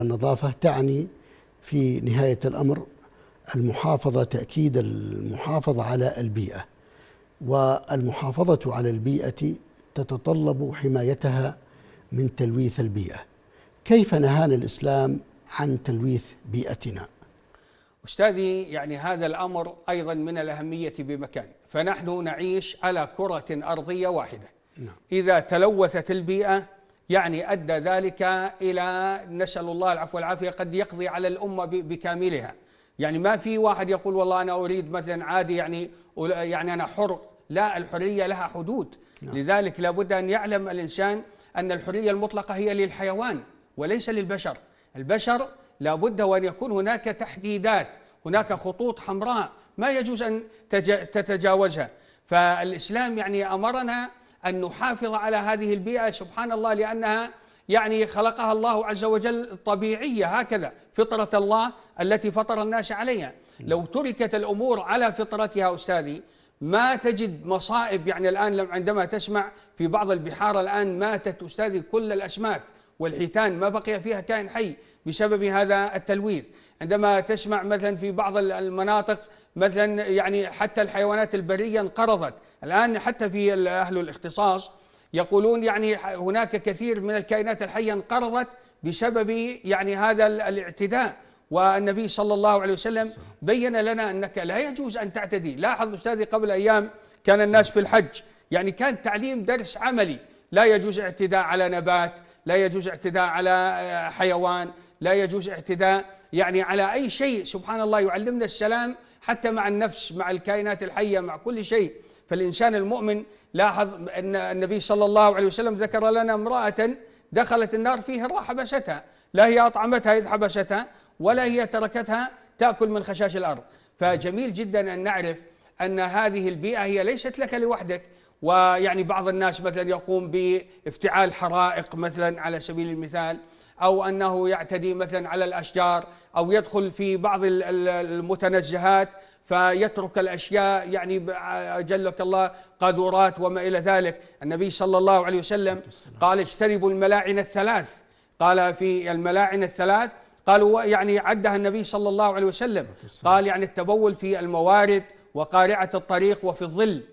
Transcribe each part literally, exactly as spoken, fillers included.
النظافة تعني في نهاية الأمر المحافظة، تأكيد المحافظة على البيئة، والمحافظة على البيئة تتطلب حمايتها من تلويث البيئة. كيف نهانا الإسلام عن تلويث بيئتنا؟ أستاذي، يعني هذا الأمر أيضا من الأهمية بمكان، فنحن نعيش على كرة أرضية واحدة. نعم. إذا تلوثت البيئة يعني أدى ذلك إلى، نسأل الله العفو والعافية، قد يقضي على الأمة بكاملها. يعني ما في واحد يقول والله أنا أريد مثلا عادي، يعني يعني أنا حر. لا، الحرية لها حدود. نعم. لذلك لابد أن يعلم الإنسان أن الحرية المطلقة هي للحيوان وليس للبشر. البشر لابد وأن يكون هناك تحديدات، هناك خطوط حمراء ما يجوز أن تتجاوزها. فالإسلام يعني أمرنا أن نحافظ على هذه البيئة، سبحان الله، لأنها يعني خلقها الله عز وجل طبيعية، هكذا فطرة الله التي فطر الناس عليها. لو تركت الأمور على فطرتها أستاذي ما تجد مصائب. يعني الآن عندما تسمع في بعض البحار الآن ماتت أستاذي كل الأسماك والحيتان، ما بقي فيها كائن حي بسبب هذا التلويث. عندما تسمع مثلا في بعض المناطق مثلا يعني حتى الحيوانات البرية انقرضت. الآن حتى في أهل الاختصاص يقولون يعني هناك كثير من الكائنات الحية انقرضت بسبب يعني هذا الاعتداء. والنبي صلى الله عليه وسلم بين لنا أنك لا يجوز أن تعتدي. لاحظ أستاذي، قبل أيام كان الناس في الحج، يعني كان تعليم درس عملي، لا يجوز اعتداء على نبات، لا يجوز اعتداء على حيوان، لا يجوز اعتداء يعني على أي شيء. سبحان الله، يعلمنا السلام حتى مع النفس، مع الكائنات الحية، مع كل شيء. فالإنسان المؤمن، لاحظ أن النبي صلى الله عليه وسلم ذكر لنا امرأة دخلت النار في هرة حبستها، لا هي أطعمتها إذ حبستها ولا هي تركتها تأكل من خشاش الأرض. فجميل جدا أن نعرف أن هذه البيئة هي ليست لك لوحدك. ويعني بعض الناس مثلا يقوم بافتعال حرائق مثلا على سبيل المثال، أو أنه يعتدي مثلا على الأشجار، أو يدخل في بعض المتنزهات فيترك الأشياء يعني أجلك الله قاذورات وما إلى ذلك. النبي صلى الله عليه وسلم قال اجتنبوا الملاعن الثلاث. قال في الملاعن الثلاث قالوا يعني عدها النبي صلى الله عليه وسلم، قال يعني التبول في الموارد وقارعة الطريق وفي الظل.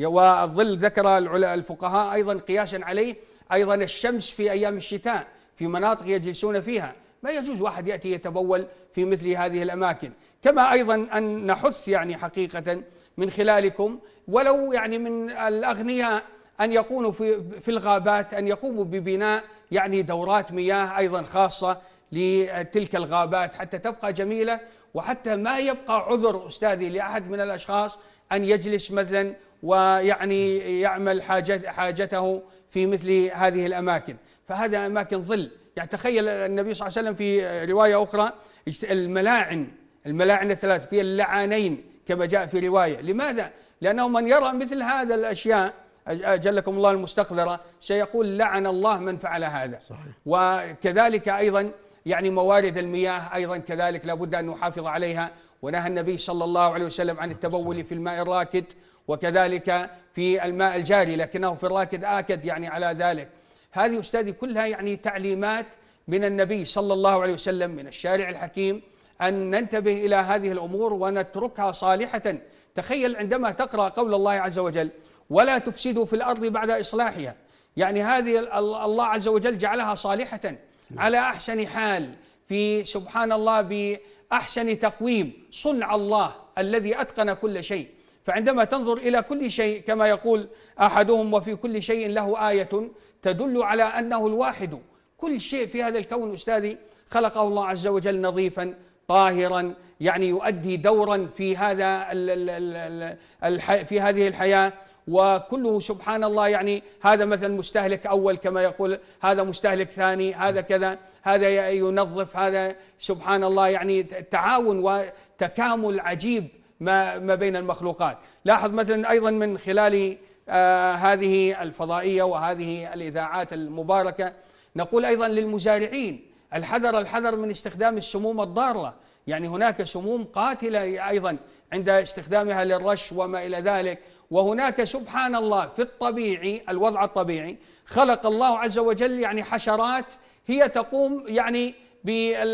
والظل ذكر الفقهاء أيضا قياسا عليه أيضا الشمس في أيام الشتاء في مناطق يجلسون فيها، ما يجوز واحد يأتي يتبول في مثل هذه الأماكن. كما أيضا أن نحث يعني حقيقة من خلالكم ولو يعني من الأغنياء أن يكونوا في في الغابات، أن يقوموا ببناء يعني دورات مياه أيضا خاصة لتلك الغابات حتى تبقى جميلة، وحتى ما يبقى عذر أستاذي لأحد من الأشخاص أن يجلس مثلا ويعني يعمل حاجت حاجته في مثل هذه الأماكن. فهذا أماكن ظل. يعني تخيل النبي صلى الله عليه وسلم في رواية أخرى الملاعن الملاعن الثلاث في اللعانين كما جاء في رواية. لماذا؟ لأنه من يرى مثل هذا الأشياء أجلكم الله المستقذرة سيقول لعن الله من فعل هذا. صحيح. وكذلك أيضا يعني موارد المياه أيضا كذلك لابد أن نحافظ عليها. ونهى النبي صلى الله عليه وسلم عن التبول في الماء الراكد، وكذلك في الماء الجاري، لكنه في الراكد آكد يعني على ذلك. هذه أستاذي كلها يعني تعليمات من النبي صلى الله عليه وسلم، من الشارع الحكيم، أن ننتبه إلى هذه الأمور ونتركها صالحة. تخيل عندما تقرأ قول الله عز وجل ولا تفسدوا في الأرض بعد إصلاحها، يعني هذه الله عز وجل جعلها صالحة على أحسن حال، في سبحان الله بأحسن تقويم، صنع الله الذي أتقن كل شيء. فعندما تنظر إلى كل شيء كما يقول أحدهم وفي كل شيء له آية تدل على أنه الواحد. كل شيء في هذا الكون أستاذي خلقه الله عز وجل نظيفا طاهرا، يعني يؤدي دورا في هذا في هذه الحياة، وكله سبحان الله يعني هذا مثلا مستهلك أول كما يقول، هذا مستهلك ثاني، هذا كذا، هذا ينظف، هذا سبحان الله يعني تعاون وتكامل عجيب ما ما بين المخلوقات. لاحظ مثلا أيضا من خلال آه هذه الفضائية وهذه الإذاعات المباركة نقول أيضا للمزارعين الحذر الحذر من استخدام السموم الضارة. يعني هناك سموم قاتلة أيضا عند استخدامها للرش وما إلى ذلك. وهناك سبحان الله في الطبيعي، الوضع الطبيعي، خلق الله عز وجل يعني حشرات هي تقوم يعني بال